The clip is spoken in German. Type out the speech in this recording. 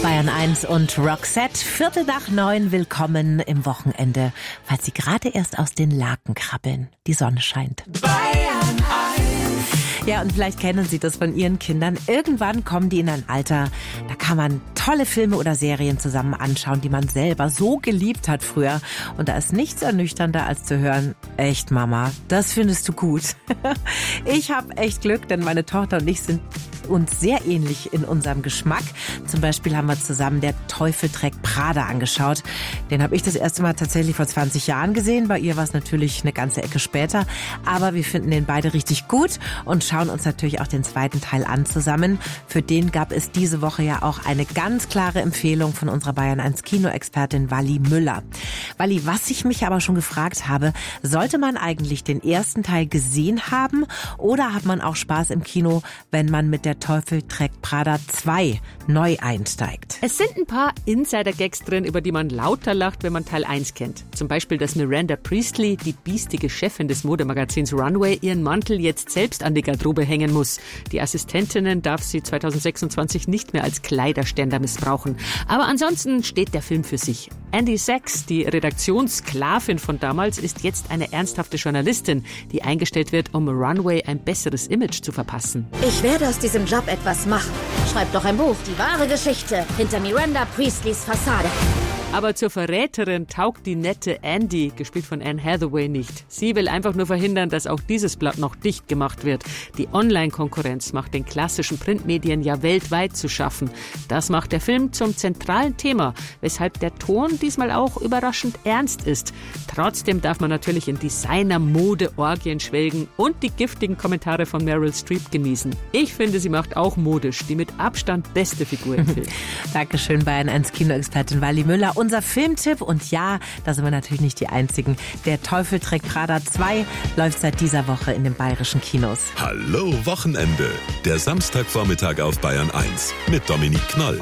Bayern 1 und Roxette, 8:15, willkommen im Wochenende, falls Sie gerade erst aus den Laken krabbeln. Die Sonne scheint. Bayern 1. Ja, und vielleicht kennen Sie das von Ihren Kindern. Irgendwann kommen die in ein Alter, da kann man tolle Filme oder Serien zusammen anschauen, die man selber so geliebt hat früher. Und da ist nichts ernüchternder, als zu hören, echt Mama, das findest du gut. Ich habe echt Glück, denn meine Tochter und ich sind uns sehr ähnlich in unserem Geschmack. Zum Beispiel haben wir zusammen Der Teufel trägt Prada angeschaut. Den habe ich das erste Mal tatsächlich vor 20 Jahren gesehen. Bei ihr war es natürlich eine ganze Ecke später. Aber wir finden den beide richtig gut und schauen uns natürlich auch den zweiten Teil an zusammen. Für den gab es diese Woche ja auch eine ganz klare Empfehlung von unserer Bayern 1 Kinoexpertin Wally Müller. Wally, was ich mich aber schon gefragt habe, sollte man eigentlich den ersten Teil gesehen haben oder hat man auch Spaß im Kino, wenn man mit Der Teufel trägt Prada 2 neu einsteigt? Es sind ein paar Insider-Gags drin, über die man lauter lacht, wenn man Teil 1 kennt. Zum Beispiel, dass Miranda Priestley, die biestige Chefin des Modemagazins Runway, ihren Mantel jetzt selbst an die Garderobe hängen muss. Die Assistentinnen darf sie 2026 nicht mehr als Kleiderständer missbrauchen. Aber ansonsten steht der Film für sich. Andy Sachs, die Redaktionssklavin von damals, ist jetzt eine ernsthafte Journalistin, die eingestellt wird, um Runway ein besseres Image zu verpassen. Ich werde aus diesem Job etwas machen. Schreib doch ein Buch. Die wahre Geschichte hinter Miranda Priestleys Fassade. Aber zur Verräterin taugt die nette Andy, gespielt von Anne Hathaway, nicht. Sie will einfach nur verhindern, dass auch dieses Blatt noch dicht gemacht wird. Die Online-Konkurrenz macht den klassischen Printmedien ja weltweit zu schaffen. Das macht der Film zum zentralen Thema, weshalb der Ton diesmal auch überraschend ernst ist. Trotzdem darf man natürlich in Designer-Mode-Orgien schwelgen und die giftigen Kommentare von Meryl Streep genießen. Ich finde, sie macht auch modisch die mit Abstand beste Figur im Film. Dankeschön, Bayern 1 Kinoexpertin Wally Müller. Unser Filmtipp, und ja, da sind wir natürlich nicht die Einzigen. Der Teufel trägt Prada 2 läuft seit dieser Woche in den bayerischen Kinos. Hallo Wochenende, der Samstagvormittag auf Bayern 1 mit Dominique Knoll.